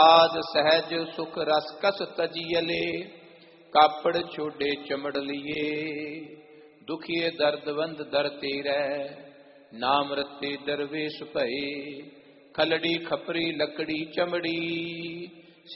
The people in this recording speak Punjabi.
ਆਦ ਸਹਿਜ ਸੁਖ ਰਸ ਕਸ ਤਜੀਅਲੇ, ਕਾਪੜ ਛੋਡੇ ਚਮੜ ਲਿਏ। ਦੁਖੀਏ ਦਰਦਵੰਦ ਦਰ ਤੇਰੈ, ਨਾਮ ਰਤੇ ਦਰਵੇਸ਼ ਭਏ। ਖਲੜੀ ਖਪਰੀ ਲੱਕੜੀ ਚਮੜੀ,